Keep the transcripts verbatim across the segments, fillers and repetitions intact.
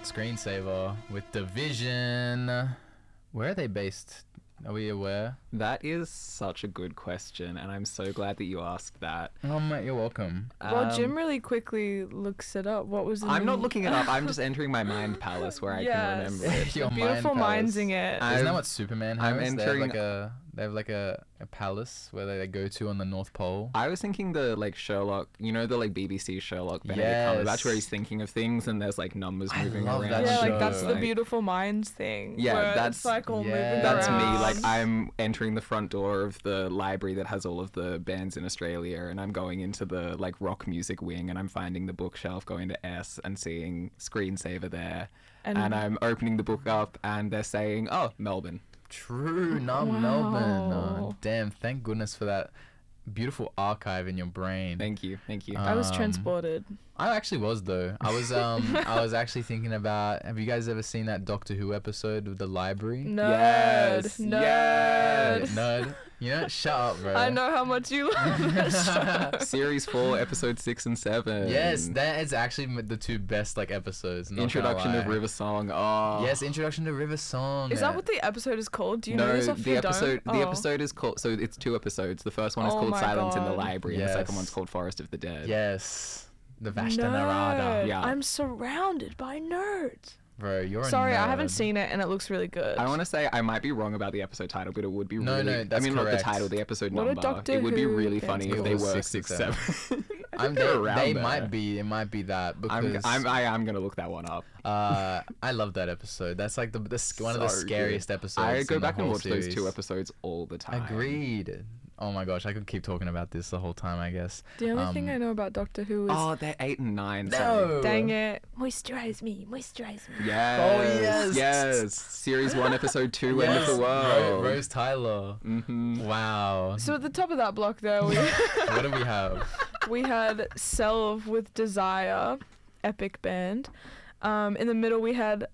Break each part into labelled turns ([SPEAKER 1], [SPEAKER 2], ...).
[SPEAKER 1] Screensaver with Division. Where are they based? Are we aware?
[SPEAKER 2] That is such a good question, and I'm so glad that you asked that.
[SPEAKER 1] Oh, mate, you're welcome.
[SPEAKER 3] Well,
[SPEAKER 2] Um,
[SPEAKER 3] Jim really quickly looks it up. What was the
[SPEAKER 2] I'm not
[SPEAKER 3] name?
[SPEAKER 2] looking it up. I'm just entering my mind palace where I
[SPEAKER 3] Yes.
[SPEAKER 2] can remember it.
[SPEAKER 1] Your
[SPEAKER 3] Beautiful
[SPEAKER 1] mind
[SPEAKER 3] mindsing it.
[SPEAKER 2] I-
[SPEAKER 1] Isn't that
[SPEAKER 2] I'm-
[SPEAKER 1] what Superman
[SPEAKER 2] I'm
[SPEAKER 1] has? They have
[SPEAKER 2] entering-
[SPEAKER 1] like a they have like a, a palace where they go to on the North Pole.
[SPEAKER 2] I was thinking the like Sherlock, you know, the like B B C Sherlock Benedict
[SPEAKER 1] Yes.
[SPEAKER 2] Cumberbatch where he's thinking of things and there's like numbers
[SPEAKER 1] I
[SPEAKER 2] moving
[SPEAKER 1] love
[SPEAKER 2] around.
[SPEAKER 1] that
[SPEAKER 3] Yeah,
[SPEAKER 1] show.
[SPEAKER 3] like that's the
[SPEAKER 2] Like,
[SPEAKER 3] beautiful minds thing.
[SPEAKER 2] Yeah,
[SPEAKER 3] where
[SPEAKER 2] that's-
[SPEAKER 3] it's like all
[SPEAKER 1] yeah.
[SPEAKER 3] moving
[SPEAKER 2] That's me.
[SPEAKER 3] around.
[SPEAKER 2] Like I'm entering the front door of the library that has all of the bands in Australia, and I'm going into the like rock music wing, and I'm finding the bookshelf, going to S and seeing Screensaver there,
[SPEAKER 3] And-
[SPEAKER 2] and, I'm opening the book up, and they're saying, "Oh, Melbourne."
[SPEAKER 1] True, not
[SPEAKER 3] Wow.
[SPEAKER 1] Melbourne. Oh, damn, thank goodness for that beautiful archive in your brain.
[SPEAKER 2] Thank you, thank you.
[SPEAKER 3] I was
[SPEAKER 1] Um,
[SPEAKER 3] transported.
[SPEAKER 1] I actually was though. I was um I was actually thinking about, have you guys ever seen that Doctor Who episode with the library?
[SPEAKER 3] Nerd.
[SPEAKER 2] Yes,
[SPEAKER 3] Nerd.
[SPEAKER 2] yes.
[SPEAKER 1] Nerd. You know, shut up, bro.
[SPEAKER 3] I know how much you love that show.
[SPEAKER 2] Series four, episode six and seven.
[SPEAKER 1] Yes, that is actually m- the two best like episodes. not gonna
[SPEAKER 2] Introduction of
[SPEAKER 1] lie.
[SPEAKER 2] River Song. Oh.
[SPEAKER 1] Yes, Introduction to River Song.
[SPEAKER 3] Is that what the episode is called? Do you
[SPEAKER 2] no,
[SPEAKER 3] know this off
[SPEAKER 2] the
[SPEAKER 3] your
[SPEAKER 2] episode
[SPEAKER 3] dome?
[SPEAKER 2] the
[SPEAKER 3] Oh.
[SPEAKER 2] episode is called, so it's two episodes. The first one is
[SPEAKER 3] Oh
[SPEAKER 2] called
[SPEAKER 3] my
[SPEAKER 2] Silence in the
[SPEAKER 3] God.
[SPEAKER 2] Library, and the second
[SPEAKER 1] Yes.
[SPEAKER 2] one's called Forest of the Dead.
[SPEAKER 1] Yes, the Vashta
[SPEAKER 3] Nerd.
[SPEAKER 1] Narada.
[SPEAKER 2] Yeah.
[SPEAKER 3] I'm surrounded by nerds.
[SPEAKER 1] Bro, you're a
[SPEAKER 3] Sorry, I
[SPEAKER 1] nerd.
[SPEAKER 3] haven't seen it and it looks really good.
[SPEAKER 2] I want to say I might be wrong about the episode title, but it would be
[SPEAKER 1] No,
[SPEAKER 2] really.
[SPEAKER 1] no, that's
[SPEAKER 2] I mean, not
[SPEAKER 1] correct.
[SPEAKER 2] the title, the episode
[SPEAKER 3] What a
[SPEAKER 2] number.
[SPEAKER 3] Doctor
[SPEAKER 2] It would be
[SPEAKER 3] Who
[SPEAKER 2] really
[SPEAKER 3] fan.
[SPEAKER 2] funny if
[SPEAKER 1] It
[SPEAKER 2] they
[SPEAKER 1] was
[SPEAKER 2] were
[SPEAKER 1] six
[SPEAKER 2] six,
[SPEAKER 1] and
[SPEAKER 2] seven.
[SPEAKER 1] seven.
[SPEAKER 2] I
[SPEAKER 1] I'm,
[SPEAKER 2] think they're
[SPEAKER 1] they
[SPEAKER 2] around
[SPEAKER 1] they
[SPEAKER 2] there.
[SPEAKER 1] might be. It might be that
[SPEAKER 2] I'm,
[SPEAKER 1] because
[SPEAKER 2] I'm, I am gonna look that one up.
[SPEAKER 1] uh, I love that episode. That's like the, the sc- one of the
[SPEAKER 2] So good.
[SPEAKER 1] scariest episodes.
[SPEAKER 2] I go
[SPEAKER 1] in the
[SPEAKER 2] back and
[SPEAKER 1] whole
[SPEAKER 2] watch those
[SPEAKER 1] series.
[SPEAKER 2] two episodes all the time.
[SPEAKER 1] Agreed. Oh my gosh, I could keep talking about this the whole time. I guess.
[SPEAKER 3] The only
[SPEAKER 1] Um,
[SPEAKER 3] thing I know about Doctor Who is
[SPEAKER 2] Oh, they're eight and nine.
[SPEAKER 1] No.
[SPEAKER 2] sorry.
[SPEAKER 3] dang it, moisturize me, moisturize me.
[SPEAKER 2] Yes.
[SPEAKER 1] Oh, yes.
[SPEAKER 2] Yes. Series one, episode two, End of
[SPEAKER 1] Yes,
[SPEAKER 2] the
[SPEAKER 1] Ro-
[SPEAKER 2] World.
[SPEAKER 1] Rose Tyler.
[SPEAKER 2] Mm-hmm.
[SPEAKER 1] Wow.
[SPEAKER 3] So at the top of that block there, we
[SPEAKER 1] What do we have?
[SPEAKER 3] we had Self with Desire, epic band. Um, in the middle we had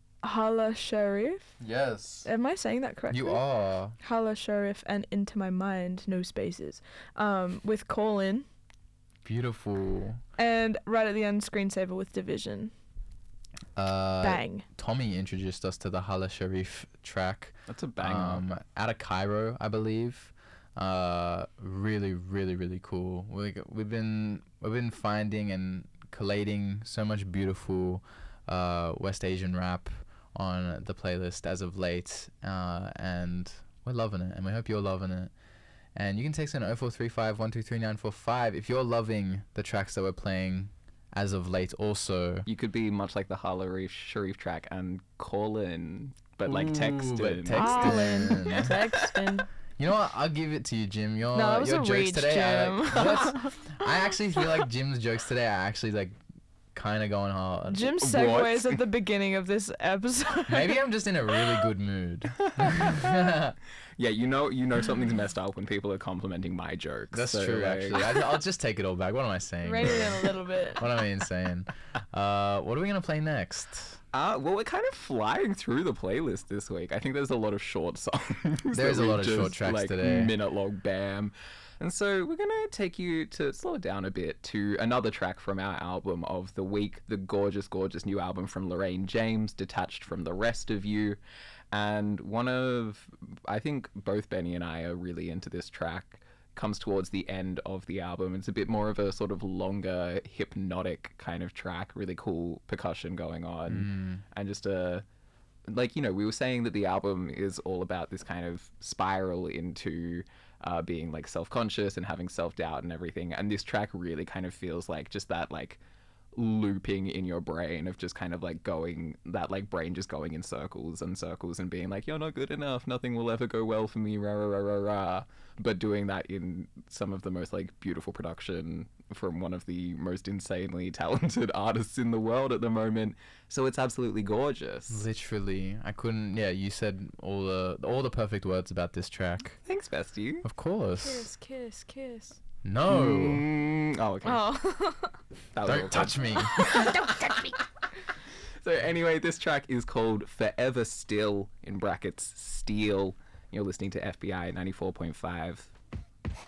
[SPEAKER 3] Hala Sharif.
[SPEAKER 1] Yes.
[SPEAKER 3] Am I saying that correctly?
[SPEAKER 1] You are.
[SPEAKER 3] Hala Sharif and Into My Mind, no spaces. Um, with Call In.
[SPEAKER 1] Beautiful.
[SPEAKER 3] And right at the end, Screensaver with Division.
[SPEAKER 1] Uh,
[SPEAKER 3] Bang.
[SPEAKER 1] Tommy introduced us to the Hala Sharif track.
[SPEAKER 2] That's a banger.
[SPEAKER 1] Um, out of Cairo, I believe. Uh, really, really, really cool. We we've been we've been finding and collating so much beautiful uh West Asian rap on the playlist as of late, uh, and we're loving it, and we hope you're loving it. And you can text in oh four three five, one two three nine four five if you're loving the tracks that we're playing as of late also.
[SPEAKER 2] You could be much like the Hala Sharif, Sharif track and call in, but like
[SPEAKER 1] Ooh,
[SPEAKER 2] text
[SPEAKER 1] but
[SPEAKER 2] in.
[SPEAKER 1] text
[SPEAKER 3] Call
[SPEAKER 1] in.
[SPEAKER 3] in. Texting.
[SPEAKER 1] You know what? I'll give it to you, Jim. Your
[SPEAKER 3] No, that was
[SPEAKER 1] your
[SPEAKER 3] a
[SPEAKER 1] jokes
[SPEAKER 3] reach,
[SPEAKER 1] today.
[SPEAKER 3] Jim.
[SPEAKER 1] Are, what? I actually feel like Jim's jokes today are actually like kind of going hard.
[SPEAKER 3] Jim
[SPEAKER 2] What?
[SPEAKER 3] segues at the beginning of this episode.
[SPEAKER 1] Maybe I'm just in a really good mood.
[SPEAKER 2] Yeah, you know, you know something's messed up when people are complimenting my jokes.
[SPEAKER 1] That's
[SPEAKER 2] so,
[SPEAKER 1] true,
[SPEAKER 2] like-
[SPEAKER 1] actually. I, I'll just take it all back. What am I saying?
[SPEAKER 3] Rein it in a little bit.
[SPEAKER 1] What am I even saying? Uh, what are we gonna play next?
[SPEAKER 2] Uh, well, we're kind of flying through the playlist this week. I think there's a lot of short songs.
[SPEAKER 1] There's
[SPEAKER 2] that
[SPEAKER 1] a lot
[SPEAKER 2] we've
[SPEAKER 1] of short
[SPEAKER 2] just,
[SPEAKER 1] tracks
[SPEAKER 2] like,
[SPEAKER 1] today.
[SPEAKER 2] Minute long bam. And so we're going to take you to slow it down a bit to another track from our album of the week, the gorgeous, gorgeous new album from Lorraine James, Detached from the Rest of You. And one of, I think both Benny and I are really into this track. Comes towards the end of the album. It's a bit more of a sort of longer, hypnotic kind of track. Really cool percussion going on. And just a, like, you know, we were saying that the album is all about this kind of spiral into uh, being like self-conscious and having self-doubt and everything. And this track really kind of feels like just that, like, looping in your brain of just kind of like going, that like brain just going in circles and circles and being like, you're not good enough, nothing will ever go well for me, rah rah rah rah rah, but doing that in some of the most like beautiful production from one of the most insanely talented artists in the world at the moment. So it's absolutely gorgeous.
[SPEAKER 1] Literally, I couldn't. Yeah, you said all the all the perfect words about this track.
[SPEAKER 2] Thanks, bestie.
[SPEAKER 1] Of course.
[SPEAKER 3] Kiss, kiss, kiss.
[SPEAKER 1] No.
[SPEAKER 2] Mm, oh, okay.
[SPEAKER 3] Oh.
[SPEAKER 2] That was
[SPEAKER 1] Don't
[SPEAKER 2] awkward.
[SPEAKER 1] touch me.
[SPEAKER 2] So anyway, this track is called Forever Still, in brackets, Steel. You're listening to F B I ninety-four point five.